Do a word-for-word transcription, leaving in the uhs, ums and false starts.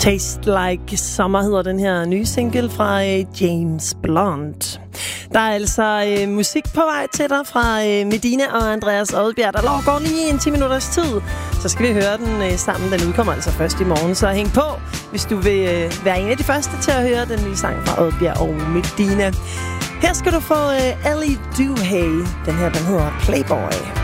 Taste Like Summer hedder den her nye single fra øh, James Blunt. Der er altså øh, musik på vej til dig fra øh, Medina og Andreas Odbjerg. Der går lige en ti minutters tid, så skal vi høre den øh, sammen. Den udkommer altså først i morgen, så hæng på, hvis du vil øh, være en af de første til at høre den nye sang fra Odbjerg og Medina. Her skal du få øh, Ellie Duhay. Den her, den hedder Playboy.